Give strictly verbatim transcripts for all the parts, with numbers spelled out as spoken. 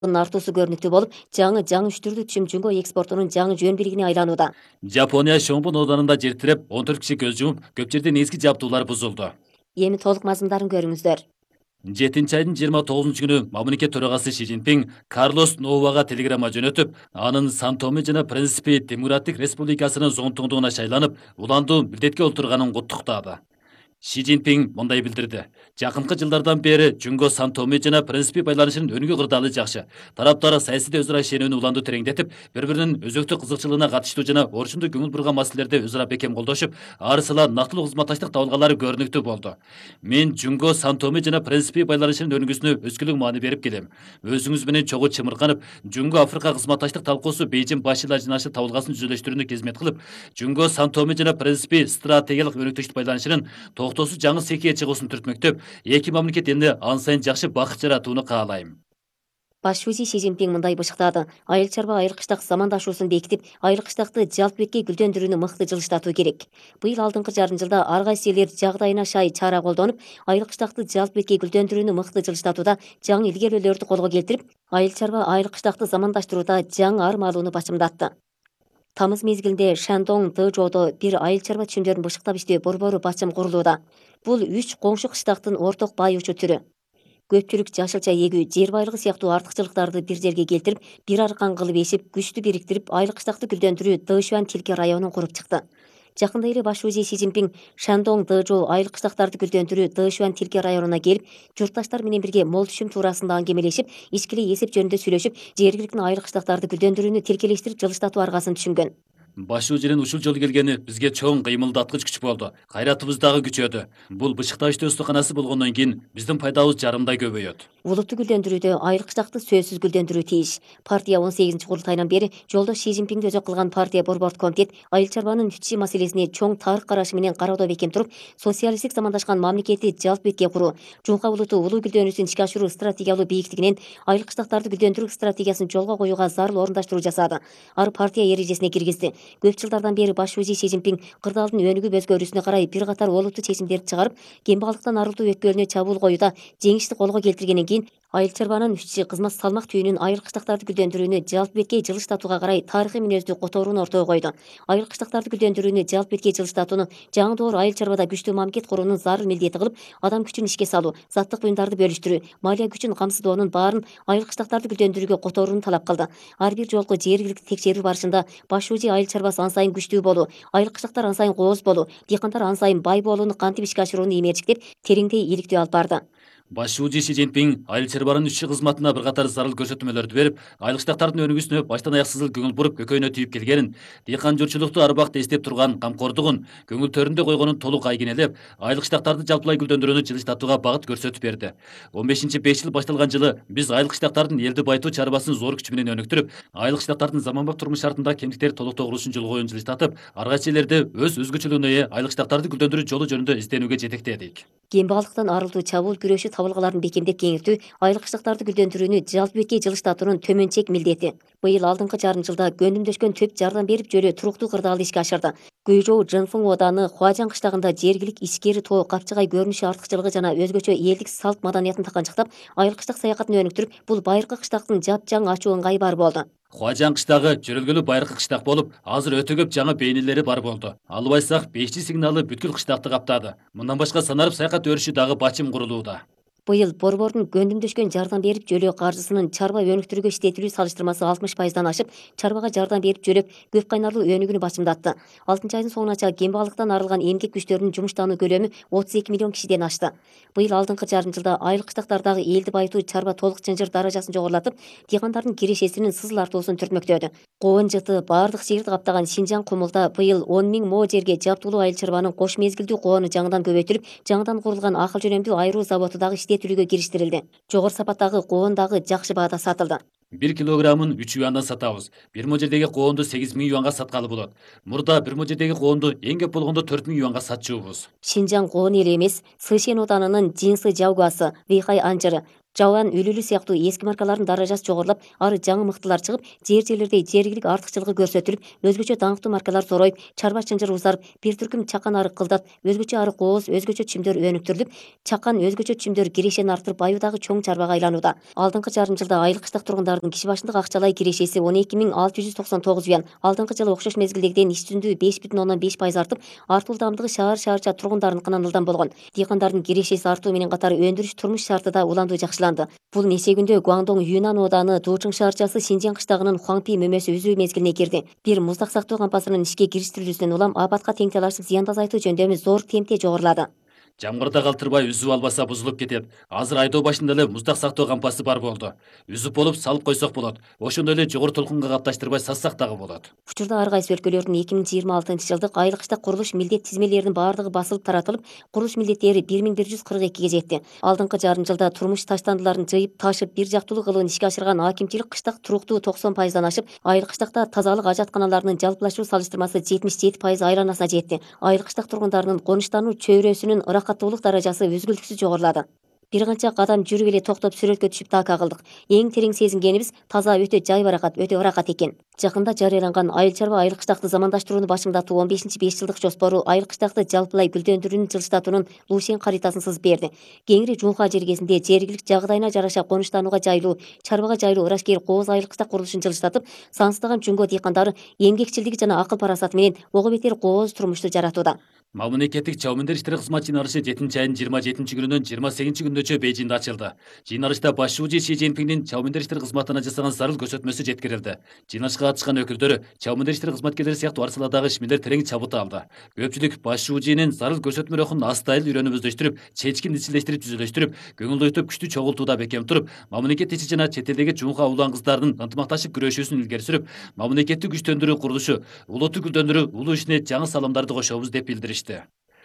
артуусу көрүнүктүү болуп, жаңы жаңы үчтүрдүү түшүм Жүнгө экспортунун жаңы жөн белгине айланууда. Жапония Шомбун оданында жер тиреп, он төрт киши көз жумуп, көп жерден эски жабдуулар бузулду. Эми толук мазмундарын көрүңүздөр. жетинчи айдын жыйырма тогузунчу күнү мамлекет төрагасы Ши Цзиньпин Карлос Новага телеграмма жөнөтүп, анын Сан-Томе жана Принципи Демократик Республикасынын зондугуна шайланып, уландуу милдетке отурганын куттуктады. Ши Цзиньпин мындай билдирди. Жакынкы жылдардан бери Жүнгө Сан-Томе жана Принципи байланышынын өнүгүү кырдаалы жакшы. Тараптар саясий өз ара ишенүүнү уланду тереңдетип, бири-биринин өзөктүк кызыкчылыгына катыштуу жана орчундуу көңүл бурган маселелерде өз ара бекем колдошуп, арысыла нактылуу кызматташтык табылганлары көрүнүктүү болду. Мен Жүнгө Сан-Томе жана Принципи байланышынын өнүгүүсүнө өзгөлүк маани берип келем. Өзүңүз менен чогуу чымырканып, Жүнгө Африка кызматташтык талкуусу Бейжин башчылар жыйнашы табылгасын жүзөлөштүрүүнү кезмет кылып, Жүнгө Сан-Томе жана Принципи стратегиялык өнүктүштүк байланышынын токтоосуз жаңы секие чыгуусун түртмөктөп, эки мамлекет эмне ан сайын жакшы бакыт жаратууну каалайм. Баш вазир Ши Цзиньпин мындай бышыктады. Айыл чарба айыл кыштак замандашуусун бекитип, айыл кыштакты жалпы бетке гүлдөндүрүүнү мыкты жылыштатуу керек. Быйыл алдыңкы жарым жылда ар кайсы элдер жагдайына шай чара колдонуп, айыл кыштакты жалпы бетке гүлдөндүрүүнү мыкты жылыштатууда жаңы илгерүүлөрдү колго келтирип, айыл чарба айыл кыштакты замандаштырууда жаңы армалууну бачымдатты. Тамыз мезгилинде Шандong Дэжоодо бир айыл чарба түшүмдөрүн бышыктап иштөө борбору бачым курулууда. Бул үч коңшу кыштактын орток байуучу түрү. Көпчүлүк жашылча эгүү, жер байлыгы сыяктуу артыкчылыктарды бир жерге келтирип, бир аркан кылып эсип, күчтү бириктирип, айыл кыштакты гүлдөндүрүү Дэшуан тилке районун куруп чыкты. Жакында эле баш вазир Ши Цзиньпин Шандong Дэжоо айыл кыштактарды гүлдөндүрүү Дэшуан тилке районуна келип, журтташтар менен бирге мол түшүм туурасында аңгемелешип, ичкилей эсеп жөнүндө сүйлөшүп, жергиликтүү айыл кыштактарды гүлдөндүрүүнү тилкелештирип жылыштатуу аргасын түшүнгөн. Баш вазирин ушул жолу келгени бизге чоң кыймылдаткыч күч болду. Кайратыбыз дагы күчөдү. Бул бышыкташтуу оостуканасы болгондон кийин биздин пайдабыз жарымдай көбөйөт. Улутту гүлдөндүрүүдө айыл кыштакты сөзсүз гүлдөндүрүү тийиш. Партия он сегизинчи курултайынан бери жолдош Ши Цзиньпинге өзөк кылган партия борбордук комитет айыл чарбанын үччи маселесине чоң тарых карашы менен кароодо бекем туруп, социалисттик замандашкан мамлекетти жалпы бетке куруу, Жуңка улуту улуу гүлдөнүүсүн ишке ашыруу стратегиялуу бийиктигинен айыл кыштактарды гүлдөндүрүү стратегиясын жолго коюуга зарыл орундаштыруу жасады. Ар партия эрежесине киргизди. Көп жылдардан бери баш вазир Ши Цзиньпин кырдаалдын өнүгүп өзгөрүүсүнө карай бир катар олуттуу чечимдерди чыгарып, кембагалыктан арылтуу өткөлүнө чабуул коюуда жеңишти колго келтиргенден кийин айыл чарбанын үччи кызмат салмак түйүнүн айыл кыштактарды гүлдөндүрүүнү жалпы бетке жылыштатууга карай тарыхый мүнөздүү которууну ортого койду. Айыл кыштактарды гүлдөндүрүүнү жалпы бетке жылыштатууну жаңы доор айыл чарбада күчтүү мамлекет куруунун зарыл милдети кылып, адам күчүн ишке салуу, заттык буюмдарды бөлүштүрүү, малия күчүн камсыздоонун баарын айыл кыштактарды гүлдөндүрүүгө которууну талап кылды. Ар бир жолку жергиликтүү текшерүү барышында баш вазир айыл чарбасы ан сайын күчтүү болуу, айыл кыштактар ан сайын кооз болуу, дыйкандар ан сайын бай болууну кантип ишке ашырууну имээрчиктеп, тереңдей иликтөө алып барды. Баш вазир Ши Цзиньпин айыл чарбанын үччү кызматына бир катар зарыл көрсөтмөлөрдү берип, айыл кыштактардын өнүгүүсүнө баштан аяк сызыл көңүл буруп, көкөйнө түйүп келгенин, дыйкан журтчулукту ар убакта эстеп турган камкордугун, көңүл төрүндө койгонун толук айгинелеп, айыл кыштактарды жалпылай гүлдөндүрүүнү жылыштатууга багыт көрсөтүп берди. он бешинчи беш жыл башталган жылы биз айыл кыштактардын элди байтуу чарбасын зор күч менен өнүктүрүп, айыл кыштактардын заманбап турмуш шартында кемтиктерди толуктоо курулушун жолго коюуну жылыштатып, ар кайсы жерлерде өз өзгөчөлүгүнө ээ айыл кыштактарды гүлдөндүрүү жолу жөнүндө изденүүгө жетектедик. Кембагалыктан арылтуу, чабуул күрөшү табылгаларын бекемдеп кеңейтүү айыл кыштактарды гүлдөндүрүүнү жалпы бетке жылыштатуунун төмөн чек милдети. Быйыл алдыңкы жарым жылда гөндүмдөшкөн төп жардам берип жөлөө туруктуу кырдаалды ишке ашырды. Гуйжоу Жэнфэн ооданы Хуажан кыштагында жергилик ичкери тоо, капчыгай көрүнүшү артыкчылыгы жана өзгөчө элдик салт маданиятын таканчыктап, айыл кыштак саякатын өнүктүрүп, бул байыркы кыштактын жапжаң ачуу ыңгайы бар болду. Хуажан кыштагы жөрөлгөлүү байыркы кыштак болуп, азыр өтө көп жаңы бейнелери бар болду. Албайсак беш жи сигналы бүткүл кыштакты каптады. Мындан башка санарып саякат өрүшү дагы бачым курулууда. Быйыл борбордун гөндүмдөшкөн жардам берип жөлөө каржысынын чарба өнүктүрүүгө иштетилүү салыштырмасы алтымыш пайыздан ашып, чарбага жардам берип жөлөп көп кайнарлуу өнүгүүнү бачымдатты. алтынчы айдын соңуна чейин кембагалыктан арылган эмгек күчтөрүнүн жумуштануу көлөмү отуз эки миллион кишиден ашты. Быйыл алдыңкы жарым жылда айыл кыштактардагы элди байытуу чарба толук жынжыр даражасын жогорулатып, дыйкандардын кирешесинин сызыл артуусун түртмөктөдү. Коон жыты баардык жерди каптаган Шинжаң Кумулда быйыл он миң мо жерге жаптуулуу айыл чарбанын кош мезгилдүү коону жаңыдан көбөйтүлүп, жаңыдан курулган акыл жөнөмдүү айыруу заводу дагы иштетүүлүгө кириштирилди. Жогору сапаттагы коон дагы жакшы баада сатылды. бир килограммын үч юандан сатабыз. Бир мо жердеги коонду сегиз миң юанга саткалы болот. Мурда бир мо жердеги коонду эң көп болгондо төрт миң юанга сатчубуз. Шинжаң коон эле эмес, Сычен оданынын Жинсы Жаугасы, Вихай анжыры, Жабан, үлүлү сыяктуу эски маркалардын даражасы жогорулап, ары жаңы мыктылар чыгып, жер жерлерде жергилик артыкчылыгы көрсөтүлүп, өзгөчө даңктуу маркалар зороюп, чарба чынжыр узарып, бир түркүм чакан арык кылдат, өзгөчө арык кооз, өзгөчө чимдөр өнүктүрүлүп, чакан өзгөчө чимдөр кирешени арттырып, аюудагы чоң чарбага айланууда. Алдыңкы жарым жылда айыл кыштак тургундардын киши башындык акчалай кирешеси он эки миң алты жүз токсон тогуз юан, алдыңкы жылы окшош мезгилдегиден иш жүзүндө беш бүтүн ондон беш пайыз артып, артуу ылдамдыгы шаар шаарча тургундарыныкынан ылдам болгон. Дыйкандардын кирешеси артуу менен катары өндүрүш турмуш шарты да уламдуу жакшыланды. Бул нече күндө Гуандong Юнан ооданы Дучуң шаарчасы Синжяң кыштагынын Хуаңпи мөмөсү үзүү мезгилине кирди. Бир муздак сактоо кампасынын ишке кириштирилүүсүнөн улам апатка тең талашып зыянды азайтуу жөндөмү зор темпте жогорулады. Жамгырда калтырбай үзүп албаса бузулуп кетет. Азыр айдоо башында эле муздак сактоо кампасы бар болду. Үзүп болуп салып койсок болот. Ошондой эле жогору толкунга капташтырбай сассак дагы болот. Учурда ар кайсы өлкөлөрдүн эки миң жыйырма алтынчы жылдык айыл кыштак курулуш милдет тизмелеринин баардыгы басылып таратылып, курулуш милдеттери бир миң бир жүз кырк экиге жетти. Алдыңкы жарым жылда турмуш таштандыларын жыйып, ташып, бир жактуулуу кылуун ишке ашырган акимчилик кыштак туруктуу токсон пайыздан ашып, айыл кыштакта тазалык ажатканаларынын жалпылашуу салыштырмасы жетимиш жети пайыз айланасына жетти. Айыл кыштак тургундарынын конуштануу чөйрөсүнүн ырахаттуулук даражасы үзгүлтүксүз жогорулады. Бир канча кадам жүрүп эле токтоп сүрөткө түшүп така кылдык. Эң терең сезингенибиз таза өтө жай баракат, өтө ырахат экен. Жакында жарыяланган айыл чарба айыл кыштакты замандаштырууну башыңдатуу он бешинчи беш жылдык жоспору айыл кыштакты жалпылай гүлдөндүрүүнү жылжытатуунун Лушен каритасын сызып берди. Кеңири Жунха жергесинде жергилик жагдайына жараша конуштанууга жайлуу, чарбага жайлуу ырашкер кооз айыл кыштак курулушун жылжытатып, сансыздаган жөнгө дыйкандары эмгекчилдиги жана акыл парасаты менен ого бетер кооз турмушту жаратууда. Мамлекеттик чабымдер иштери кызмат жыйналышы жетинчи айдын жыйырма жетинчи күнүнөн жыйырма сегизинчи күнүнчө Бейжиңде ачылды. Жыйналышта башчы Си Цзиньпиндин чабымдер иштери кызматына жасаган зарыл көрсөтмөсү жеткирилди. Жыйналышка катышкан өкүлдөр чабымдер иштери кызматкерлери сыяктуу ар саладагы ишмерлер терең чабыт алды. Көпчүлүк башчынын зарыл көрсөтмө рухун астайыл үйрөнүп өздөштүрүп, чечкин изчилдештирип жүзөлөштүрүп, көңүл ойтуп күчтүү чогултууда бекем туруп, мамлекет ичи жана чет элдеги Жунха улан кыздардын ынтымакташып күрөшүүсүн илгери сүрүп, мамлекетти күчтөндүрүү курулушу, улутту гүлдөндүрүү улуу ишине жаңы салымдарды кошобуз деп билдиришти.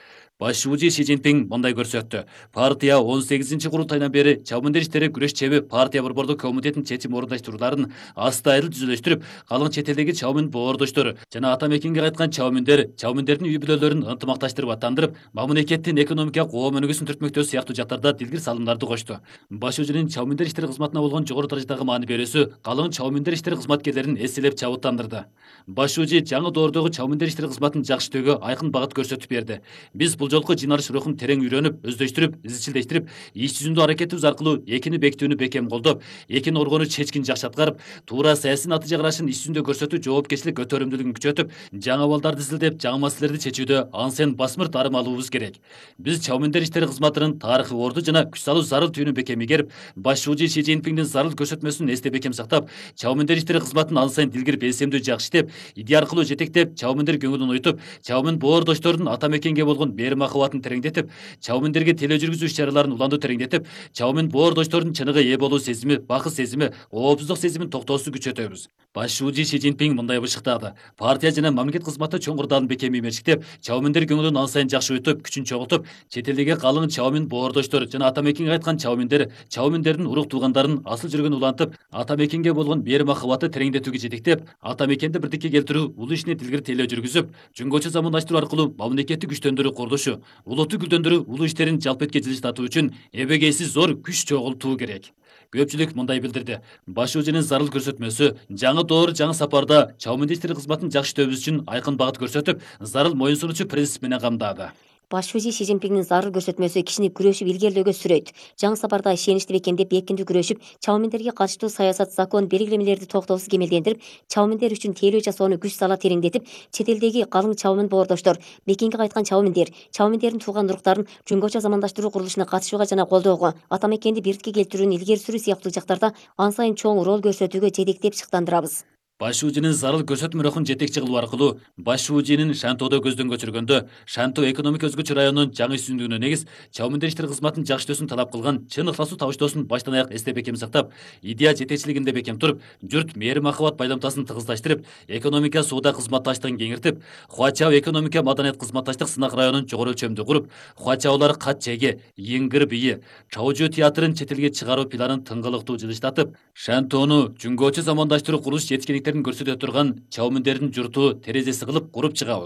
Башчы Си Цзиньпин мындай көрсөттү. Партия он сегизинчи курултайынан бери чабымдер иштери күрөш чеби партия борбордук комитетинин чечим орундаштырууларын астайыл түзүлөштүрүп, калың чет элдеги чабымын боордоштор жана ата мекенге кайткан чабымдер, чабымдердин үй бүлөлөрүн ынтымакташтырып аттандырып, мамлекеттин экономикалык коом өнүгүүсүн түртмөктөө сыяктуу жактарда дилгир салымдарды кошту. Башчынын чабымдер иштери кызматына болгон жогору даражадагы маани берүүсү калың чабымдер иштери кызматкерлерин эселеп чабыттандырды. Башчы жаңы доордогу чабымдер иштери кызматын жакшытөөгө айкын багыт көрсөтүп берди. Биз бул жолку жыйналыш рухун терең үйрөнүп, өздөштүрүп, изчилдештирип, иш жүзүндө аракетибиз аркылуу экини бекитүүнү бекем колдоп, экини оргонуу чечкин жакшы аткарып, туура саясий натыйжа карашын иш жүзүндө көрсөтүү жоопкерчилик көтөрүмдүүлүгүн күчөтүп, жаңы абалдарды изилдеп, жаңы маселелерди чечүүдө ансен басмырт арым алуубуз керек. Биз чабымдер иштери кызматынын тарыхый орду жана күч салуу зарыл түйүнүн бекем игерип, башчы Си Цзиньпиндин зарыл көрсөтмөсүн эсте бекем сактап, чабымдер иштери кызматын ансен дилгир белсемдүү жакшы иштеп, идея аркылуу жетектеп, чабымдер көңүлүн ойтуп, чабымын боордоштордун ата мекенге болгон берим махабатын тереңдетип, чабымдерге теле жүргүзүү иш-чараларын уланду тереңдетип, чабымын боордоштордун чыныгы ээ болуу сезими, бакыт сезими, оопсуздук сезимин токтоосун күчөтөбүз. Башчы Си Цзиньпин мындай бышыктады. Партия жана мамлекет кызматы чоң курдалын бекем иймечиктеп, чабымдер көңүлүн ан сайын жакшы өтүп, күчүн чогултуп, чет элдеги калың чабымын боордоштор жана ата мекенге кайткан чабымдер, чабымдердин урук туугандарын асыл жүргөн улантып, ата мекенге болгон берим махабаты тереңдетүүгө жетектеп, ата мекенди бирдикке келтирүү улуу ишине дилгир теле жүргүзүп, жөнгөчө замандаштыруу аркылуу мамлекетти күчтөндүрүү курулушу, улутту гүлдөндүрүү улуу иштерин жалпетке жылжытуу үчүн эбегейсиз зор күч чогултуу керек. Көпчүлүк мындай билдирди. Башчынын зарыл көрсөтмөсү жаңы доор, жаңы сапарда чабымдер иштери кызматын жакшы иштөөбүз үчүн айкын багыт көрсөтүп, зарыл моюн сунуучу принцип менен камдады. Башчы Си Цзиньпиндин зарыл көрсөтмөсү кишини күрөшүп илгерилөөгө сүрөйт. Жаңы сапарда ишеничти бекемдеп, эркиндүү күрөшүп, чабымдерге катыштуу саясат, закон, белгилемелерди токтоосуз кемелдендирип, чабымдер үчүн тейлөө жасоону күч сала тереңдетип, чет элдеги калың чабымын боордоштор, мекенге кайткан чабымдер, чабымдердин тууган уруктарын жөнгөчө замандаштыруу курулушуна катышууга жана колдоого, ата мекенди бирдикке келтирүүнү илгери сүрүү сыяктуу жактарда ан сайын чоң роль көрсөтүүгө жетектеп шыктандырабыз. Башчынын зарыл көрсөтмө рухун жетекчи кылуу аркылуу Башчынын Шантоодо көздөн көчүргөндө, Шанто экономика өзгөчө районунун жаңы үстүндүгүнө негиз чабымдер иштери кызматын жакшы иштөөсүн талап кылган чын ыктасуу табыштоосун баштан аяк эсте бекем сактап, идея жетекчилигинде бекем туруп, журт мээрим махабат байламтасын тыгыздаштырып, экономика соода кызматташтыгын кеңиртип, Хуачао экономика маданият кызматташтык сынак районун жогору өлчөмдүү куруп, Хуачаолар кат чеги, Йингир бийи, Чаожу театрын чет элге чыгаруу планын тыңгылыктуу жылыштатып, Шантоону жөнгөчө замандаштыруу курулуш жетишкендиктерин көрсөтө турган чабымдердин журту терезеси кылып куруп чыгабыз.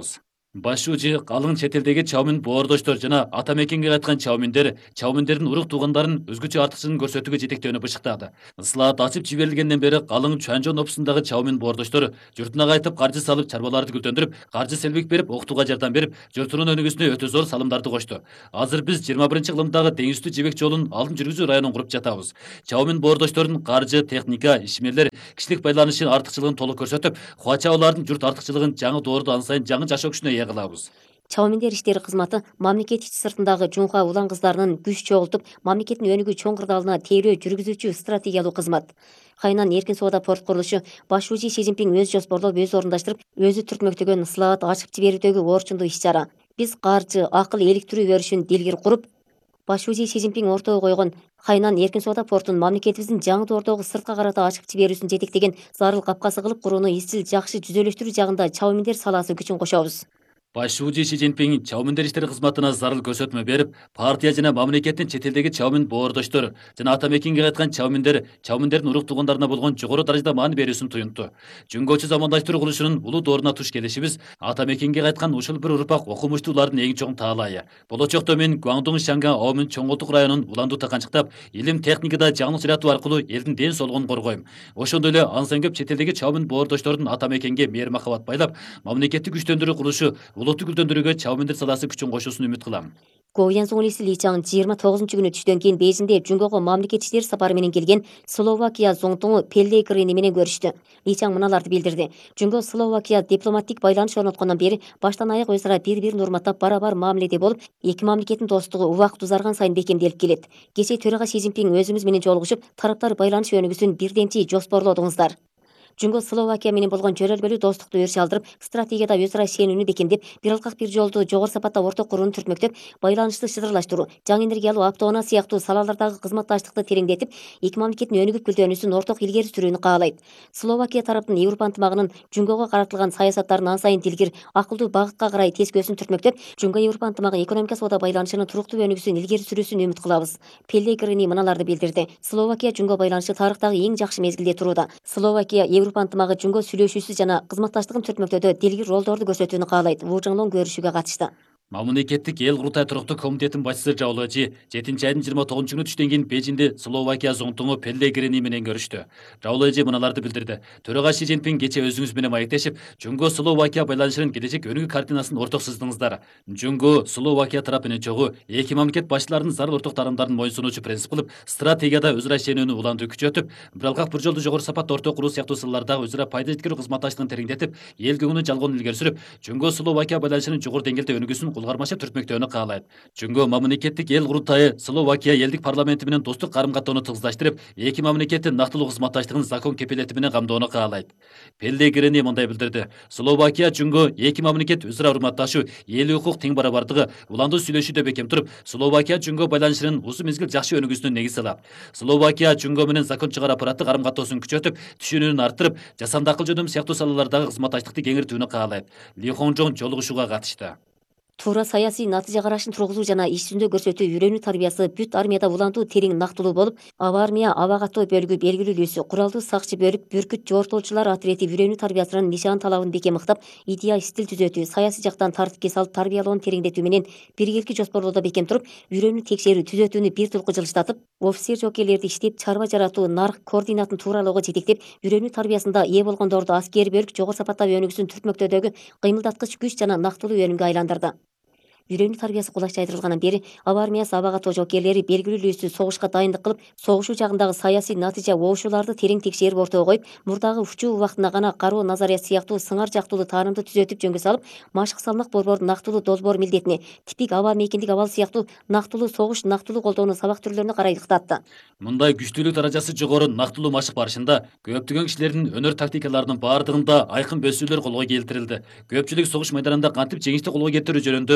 Башуучу калың чет элдеги чаумин боордоштор жана ата мекенге кайткан чауминдер чауминдердин урук туугандарын өзгөчө артыкчылыгын көрсөтүүгө жетектөөнү бышыктады. Ыслаат ачып жиберилгенден бери калың Чуанжон опусундагы чаумин боордоштор журтуна кайтып каржы салып чарбаларды гүлдөндүрүп, каржы селбик берип, окутууга жардам берип, журтунун өнүгүүсүнө өтө зор салымдарды кошту. Азыр биз жыйырма биринчи кылымдагы тең үстү жибек жолун алдын жүргүзүү районун куруп жатабыз. Чаумин боордоштордун каржы, техника, ишмерлер, кишилик байланышын артыкчылыгын толук көрсөтүп, хуачабалардын журт артыкчылыгын жаңы доордо ан сайын жаңы жашоо күчүнө ээ кылабыз. Чауминдер иштери кызматы мамлекет ичи сыртындагы жунха улан кыздарынын күч чогултуп, мамлекеттин өнүгүү чоң кырдаалына тейлөө жүргүзүүчү стратегиялуу кызмат. Хайнан эркин соода порт курулушу башчы Си Цзиньпин өз жоспорлоп, өз орундаштырып, өзү түртмөктөгөн ыслаат ачып жиберүүдөгү орчундуу иш-чара. Биз каржы, акыл, эликтирүү өрүшүн дилгир куруп, башчы Си Цзиньпин ортого койгон Хайнан эркин соода портун мамлекетибиздин жаңы доордогу сыртка карата ачып жиберүүсүн жетектеген зарыл капкасы кылып курууну изчил жакшы жүзөлөштүрүү жагында чауминдер салаасы күчүн кошобуз. Башчы Си Цзиньпин чауминдер иштери кызматына зарыл көрсөтмө берип, партия жана мамлекеттин чет элдеги чаумин боордоштор жана ата мекенге кайткан чауминдер чауминдердин урук туугандарына болгон жогору даражада маани берүүсүн туюнту. Жүнгөчү замандаштыруу курулушунун улуу дооруна туш келишибиз ата мекенге кайткан ушул бир урпак окумуштуулардын эң чоң таалайы. Болочокто мен Гуандун Шанга Аомин чоңголтук районун уландуу таканчыктап, илим техникада жаңылык жаратуу аркылуу элдин ден соолугун коргойм. Ошондой эле ансан көп чет элдеги чаумин боордоштордун ата мекенге мээр махабат байлап, мамлекеттик күчтөндүрүү курулушу улутту гүлдөндүрүүгө чауминдер салаасы күчүн кошуусун үмүт кылам. Говьян Зуңлиси Ли Чаң жыйырма тогузунчу күнү түштөн кийин Бейжиңде Жүнгөгө мамлекет иштери сапары менен келген Словакия зоңтуңу Пеллегрини менен көрүштү. Ли Чаң мыналарды билдирди. Жүнгө Словакия дипломаттик байланыш орноткондон бери баштан аяк өз ара бири-бирин урматтап бара-бар мамиледе болуп, эки мамлекеттин достугу убакыт узарган сайын бекемделип келет. Кечээ төрага Си Цзиньпин өзүңүз менен жолугушуп, тараптар байланыш өнүгүүсүн бирденчи жоспорлодуңуздар. Жүнгө Словакия менен болгон жөрөлгөлүү достукту өрүш алдырып, стратегияда өз ара ишенүүнү бекемдеп, бир алкак бир жолду жогору сапатта орток курууну түртмөктөп, байланышты шыдырлаштыруу, жаңы энергиялуу автоунаа сыяктуу салалардагы кызматташтыкты тереңдетип, эки мамлекеттин өнүгүп гүлдөнүүсүн орток илгери сүрүүнү каалайт. Словакия тараптын Европа ынтымагынын Жүнгөгө каратылган саясаттарын ан сайын дилгир, акылдуу багытка карай тескөөсүн түртмөктөп, Жүнгө Европа ынтымагы экономика соода байланышынын туруктуу өнүгүүсүн илгери сүрүүсүн үмүт кылабыз. Пеллегрини мыналарды билдирди. Словакия Жүнгө байланышы тарыхтагы эң жакшы мезгилде турууда. Словакия Европа ынтымагы Жүнгө сүйлөшүүсү жана кызматташтыгын түртмөктөөдө дилгир ролдорду көрсөтүүнү каалайт. Ву Жаңлоң көрүшүүгө катышты. Мамлекеттик эл курултай туруктуу комитетинин башчысы Жаулажи жетинчи айдын жыйырма тогузунчу күнү түштөн кийин Бейжиңде Словакия зоңтуңу Пеллегрини менен көрүштү. Жаулажи мыналарды билдирди. Төрага Си Цзиньпин кечээ өзүңүз менен маектешип, Жүнгө Словакия байланышынын келечек өнүгүү картинасын орток сыздыңыздар. Жүнгө Словакия тарап менен чогуу эки мамлекет башчыларынын зарыл орток тарамдарын моюнсунуучу принцип кылып, стратегияда өз ара ишенүүнү уланды күчөтүп, бир алкак бир жолду жогору сапатта орток куруу сыяктуу салалардагы өз ара пайда жеткирүү кызматташтыгын тереңдетип, эл көңүлүн жалгоонун илгери сүрүп, Жүнгө Словакия байланышынын жогору деңгээлде өнүгүүсүн кулгармача түртмөктөөнү каалайт. Жүнгө мамлекеттик эл курултайы Словакия элдик парламенти менен достук карым-каттоону тыгыздаштырып, эки мамлекеттин нактылуу кызматташтыгын закон кепилети менен камдоону каалайт. Пеллегрини мындай билдирди. Словакия Жүнгө эки мамлекет өз ара урматташуу, эл укук тең барабардыгы, уландуу сүйлөшүүдө бекем туруп, Словакия Жүнгө байланышынын узун мезгил жакшы өнүгүүсүнө негиз салат. Словакия Жүнгө менен закон чыгар аппараттык карым-каттоосун күчөтүп, түшүнүүнүн арттырып, жасанды акыл жөндөм сыяктуу салалардагы кызматташтыкты кеңейтүүнү каалайт. Ли Хонжон жолугушууга катышты. Туура саясий натыйжа карашын тургузуу жана иш жүзүндө көрсөтүү үйрөнүү тарбиясы бүт армияда улантуу терең нактылуу болуп, аба армия аба каттоо бөлүгү белгилүү үлүсү, куралдуу сакчы бөлүк, бүркүт жортуучулар отряди үйрөнүү тарбиясынын нишан талабын бекем ыктап, идея стиль түзөтүү, саясий жактан тартипке салып тарбиялоону тереңдетүү менен биргеликти жоспорлоодо бекем туруп, үйрөнүү текшерүү түзөтүүнү бир тулку жылыштатып, офицер жоокерлерди иштеп, чарба жаратуу, нарк координатын тууралоого жетектеп, үйрөнүү тарбиясында ээ болгондорду аскери бөлүк жогору сапаттагы өнүгүүсүн түртмөктөөдөгү кыймылдаткыч күч жана нактылуу өнүмгө айландырды. Үйрөнүү тарбиясы кулаччы айтылгандан бери аба армиясы аба каттоо жоокерлери белгилүү үлүстү согушка дайындык кылып, согушуу жагындагы саясий натыйжа оошууларды терең текшерип ортого коюп, мурдагы учуу убактында гана кароо назарият сыяктуу сыңар жактуулуу таанымды түзөтүп жөнгө салып, машык салмак борбордун нактылуу долбоор милдетине, типик аба мейкиндик абал сыяктуу нактылуу согуш, нактылуу колдоону сабак түрлөрүнө карай ыктатты. Мындай күчтүүлүк даражасы жогору нактылуу машык барышында көптөгөн кишилердин өнөр тактикаларынын баардыгында айкын бөлсүүлөр колго келтирилди. Көпчүлүк согуш майданында кантип жеңишти колго кетирүү жөнүндө ого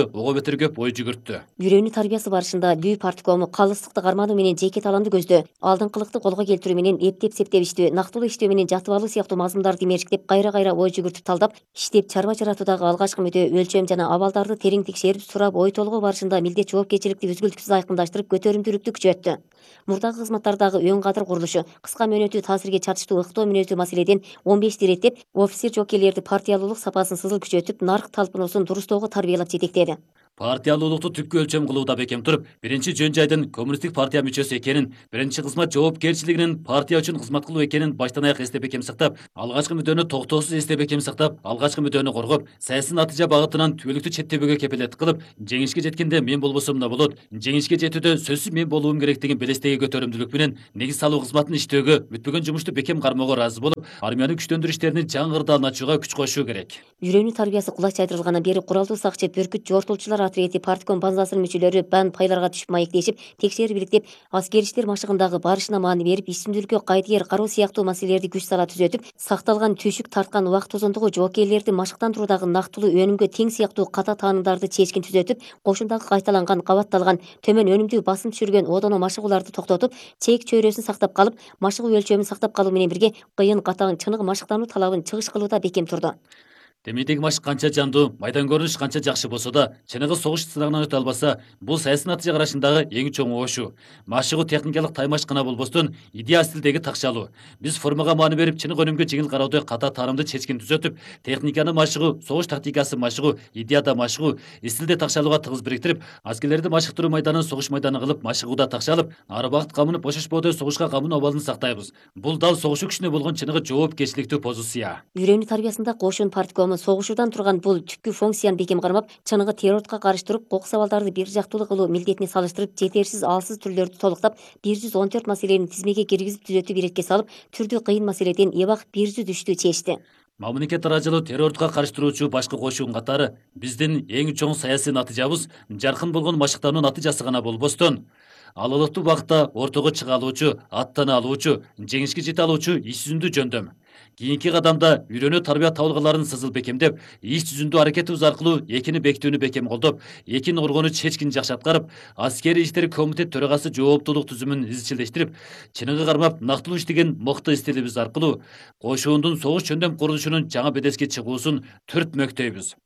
тергөп ой жүгүрттү. Үйрөнүү тарбиясы барышында Лүй парткому калыстыкты кармануу менен жеке таламды көздөө, алдыңкылыкты колго келтирүү менен эптеп септеп иштөө, нактылуу иштөө менен жатып алуу сыяктуу мазмундарды имерчиктеп кайра-кайра ой жүгүртүп талдап, иштеп чарба жаратуудагы алгачкы мүдө, өлчөм жана абалдарды терең текшерип, сурап, ой толгоо барышында милдет жоопкерчиликти үзгүлтүксүз айкындаштырып, көтөрүмдүүлүктү күчөттү. Мурдагы кызматтардагы өң кадыр курулушу, кыска мөөнөттүү таасирге чатыштуу ыктоо мүнөздүү маселеден он бешти иреттеп, офицер жоокерлерди партиялуулук сапасын сызыл күчөтүп, нарк талпынуусун дурустоого тарбиялап жетектеди. Партиялуулукту түпкү өлчөм кылууда бекем туруп, биринчи жөн жайдын коммунисттик партия мүчөсү экенин, биринчи кызмат жоопкерчилигинин партия үчүн кызмат кылуу экенин баштан аяк эстеп бекем сактап, алгачкы мүдөнү токтоосуз эстеп бекем сактап, алгачкы мүдөнү коргоп, саясий натыйжа багытынан түбөлүктүү четтебөөгө кепилеттик кылып, жеңишке жеткенде мен болбосом да болот, жеңишке жетүүдө сөзсүз мен болуум керектигин белестеги көтөрүмдүүлүк менен негиз салуу кызматын иштөөгө, бүтпөгөн жумушту бекем кармоого ыраазы болуп, армиянын күчтөндүрүү иштерини жаңы кырдаалын ачууга күч кошуу керек. Үйрөнүү тарбиясы кулач айдырылгандан бери куралдуу сакчы, бүркүт жортулчулар ответи, партком базасынын мүчөлөрү бан пайларга түшүп маектешип, текшерип иликтеп, аскери иштер машыгындагы барышына маани берип, ишсүмдүүлүккө кайдыгер кароо сыяктуу маселелерди күч сала түзөтүп, сакталган түшүк тарткан убакыт узундугу жоокерлерди машыктандыруудагы нактылуу өнүмгө тең сыяктуу ката таанымдарды чечкин түзөтүп, кошундагы кайталанган, кабатталган, төмөн өнүмдүү басым түшүргөн одоно машыгууларды токтотуп, чек чөйрөсүн сактап калып, машыгуу өлчөмүн сактап калуу менен бирге кыйын, катаң, чыныгы машыктануу талабын чыгыш кылууда бекем турду. Демейдеги машык канча жандуу, майдан көрүнүш канча жакшы болсо да, чыныгы согуш сынагынан өтө албаса, бул саясий натыйжа карашындагы эң чоң оошу. Машыгуу техникалык таймаш гана болбостон, идея стилдеги такшалуу. Биз формага маани берип, чыныгы өнүмгө жеңил кароодо ката таанымды чечкин түзөтүп, техниканы машыгуу, согуш тактикасы машыгуу, идеяда машыгуу, стилде такшалууга тыгыз бириктирип, аскерлерди машыктыруу майданын согуш майданы кылып, машыгууда такшалып, ары бакыт камынып бошошпоодо согушка камынуу абалын сактайбыз. Бул дал согушу күчүнө болгон чыныгы жоопкерчиликтүү позиция. Үйрөнүү тарбиясында кошун парткому согушуудан турган бул түпкү функцияны бекем кармап, чыныгы террордука каршы туруп, кокус абалдарды бир жактуулуу кылуу милдетине салыштырып, жетерсиз алсыз түрлөрдү толуктап, бир жүз он төрт маселени тизмеге киргизип түзөтүп иретке салып, түрдүү кыйын маселеден эбак бир жүз үчтү чечти. Мамлекет арачылуу террордука каршы туруучу башкы кошуун катары биздин эң чоң саясий натыйжабыз жаркын болгон машыктануу натыйжасы гана болбостон, алылыктуу убакытта ортого чыга алуучу, аттана алуучу, жеңишке жете алуучу иш жүзүндүү жөндөм. Кийинки кадамда үйрөнүү тарбия табылгаларын сызыл бекемдеп, иш жүзүндүү аракетибиз аркылуу экини бекитүүнү бекем колдоп, экин оргону чечкин жакшы аткарып, аскери иштер комитет төрагасы жооптуулук түзүмүн изчилдештирип, чыныгы кармап, нактылуу иштеген мыкты стилибиз аркылуу кошуундун согуш жөндөм курулушунун жаңы бедеске чыгуусун түртмөктөйбүз.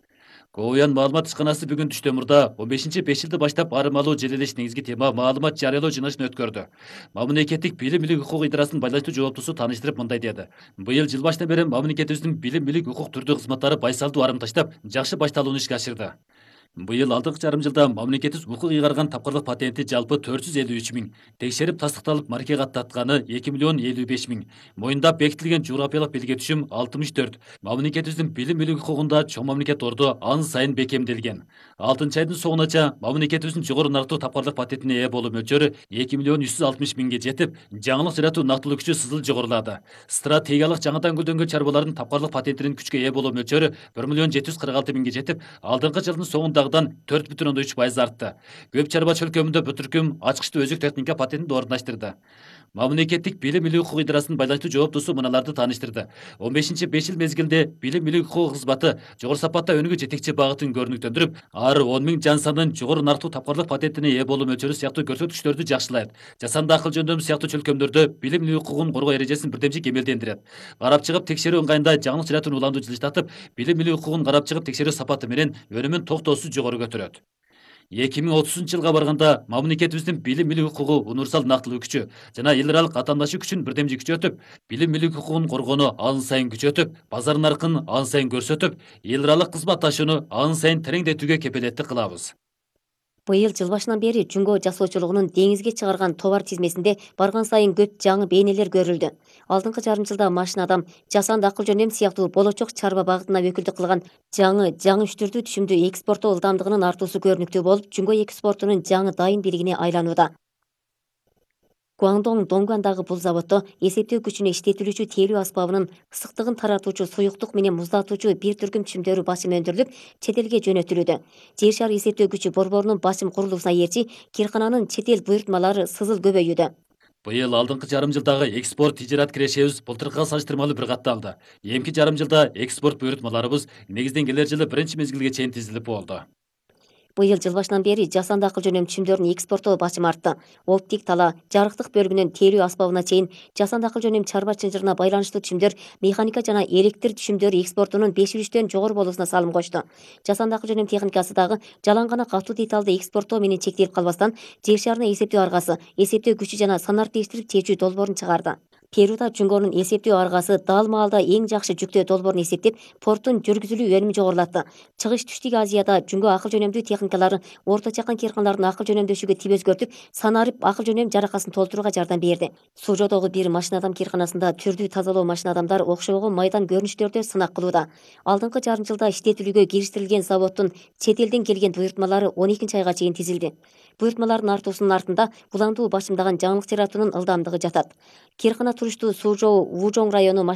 Коуян маалымат ишканасы бүгүн түштө мурда он бешинчи беш жылды баштап арымалуу желелеш негизги тема маалымат жарыялоо жыйналышын өткөрдү. Мамлекеттик билим милик укук идарасынын байланыштуу жооптусу тааныштырып мындай деди. Быйыл жыл башынан бери мамлекетибиздин билим милик укук түрдүү кызматтары байсалдуу арым таштап, жакшы башталууну ишке ашырды. Быйыл алдыңкы жарым жылда мамлекетибиз укук ыйгарган тапкырлык патенти жалпы төрт жүз элүү үч миң, текшерип тастыкталып марке каттатканы эки миллион элүү беш миң, моюндап бекитилген жуграфиялык белге түшүм алтымыш төрт. Мамлекетибиздин билим милик укугунда чоң мамлекет орду ан сайын бекемделген. алтынчы айдын соңунача мамлекетибиздин жогору нарктуу тапкырлык патентине ээ болуу мөлчөрү эки миллион үч жүз алтымыш миңге жетип, жаңылык жаратуу нактылуу күчү сызыл жогорулады. Стратегиялык жаңыдан гүлдөнгөн чарбалардын тапкырлык патентинин күчкө ээ болуу мөлчөрү бир миллион жети жүз кырк алты миңге жетип, алдыңкы жылдын соңундагы төрт бүтүн ондон үч пайыз артты. Көп чарба чөлкөмүндө бүтүркүм ачкычтуу өзүк техника патентин орундаштырды. Мамлекеттик билим милик укук идарасынын байланыштуу жооптусу мыналарды тааныштырды. он бешинчи беш жыл мезгилинде билим милик укук кызматы жогору сапатта өнүгүү жетекчи багытын көрүнүктөндүрүп, ар он миң жан санын жогору нарктуу тапкырлык патентине ээ болуу мөлчөрү сыяктуу көрсөткүчтөрдү жакшылайт. Жасанды акыл жөндөмү сыяктуу чөлкөмдөрдө билим милик укугун коргоо эрежесин бирдемчик эмелдендирет. Карап чыгып текшерүү ыңгайында жаңылык жаратууну уланду жылыштатып, билим милик укугун карап чыгып текшерүү сапаты менен өнүмүн токтоосуз жогору көтөрөт. эки миң отузунчу жылга барганда мамлекетибиздин билим милик укугу универсал нактылуу күчү жана эл аралык атаандашуу күчүн бирдемжик күчөтүп, билим милик укугун коргоону ан сайын күчөтүп, базар наркын ан сайын көрсөтүп, эл аралык кызматташууну ан сайын тереңдетүүгө кепилеттик кылабыз. Быйыл жыл башынан бери жүнгө жасоочулугунун деңизге чыгарган товар тизмесинде барган сайын көп жаңы бейнелер көрүлдү. Алдыңкы жарым жылда машина-адам, жасанды акыл жөндөм сыяктуу болочок чарба багытына өкүлдүк кылган жаңы жаңы үчтүрдүү түшүмдү экспорттоо ылдамдыгынын артуусу көрүнүктүү болуп, жүнгө экспортунун жаңы дайын бийлигине айланууда. Гуандong Донгуандагы бул заводдо эсептөө күчүнө иштетилүүчү тейлөө аспабынын ысыктыгын таратуучу суюктук менен муздатуучу бир түркүм түшүмдөрү басым өндүрүлүп, чет элге жөнөтүлүүдө. Жер шары эсептөө күчү борборунун басым курулуусуна ээрчи киркананын чет эл буйртмалары сызыл көбөйүүдө. Быйыл алдыңкы жарым жылдагы экспорт тижарат кирешебиз былтыркыга салыштырмалуу бир катталды. Эмки жарым жылда экспорт буйртмаларыбыз негизден келер жылы биринчи мезгилге чейин тизилип болду. Быйыл жыл башынан бери жасанды акыл жөнөм чүмдөрүн экспорттоо басым артты. Оптик тала, жарыктык бөлүгүнөн тейлөө асбабына чейин жасанды акыл жөнөм чарба чынжырына байланыштуу чүмдөр, механика жана электр чүмдөр экспортунун беш үлүштөн жогору болуусуна салым кошту. Жасанды акыл жөнөм техникасы дагы жалаң гана катуу деталды экспорттоо менен чектелип калбастан, жер шарына эсептөө аргасы, эсептөө күчү жана санариптештирип чечүү долбоорун чыгарды. Перуда Жунгонун эсептөө аргасы дал маалда эң жакшы жүктөө долбоорун эсептеп, порттун жүргүзүлүү өнүмү жогорулатты. Чыгыш Түштүк Азияда Жунго акыл жөнөмдүү техникалары Орто Чакан кыйрканаларын акыл жөнөмдөшүүгө тип өзгөртүп, санарип акыл жөнөм жаракасын толтурууга жардам берди. Сужодогу бир машина адам кыйрканасында түрдүү тазалоо машина адамдар окшогон майдан көрүнүштөрдө сынак кылууда. Алдыңкы жарым жылда иштетилүүгө кириштерилген заводдун чет элден келген буйртмалары он экинчи айга чейин тизилди. Буйртмалардын артуусунун артында булаңдуу башымдаган жаңылык жаратуунун ылдамдыгы жатат. Кыйркана туруштуу Сужоо Вужоң району